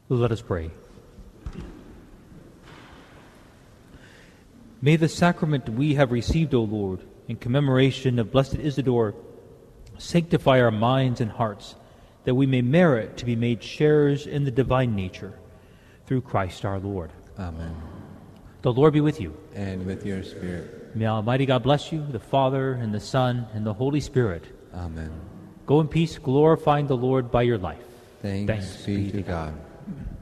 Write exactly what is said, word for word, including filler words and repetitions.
Let us pray. May the sacrament we have received, O Lord, in commemoration of Blessed Isidore, sanctify our minds and hearts, that we may merit to be made sharers in the divine nature, through Christ our Lord. Amen. The Lord be with you. And with your spirit. May Almighty God bless you, the Father, and the Son, and the Holy Spirit. Amen. Go in peace, glorifying the Lord by your life. Thanks, Thanks be to God. God.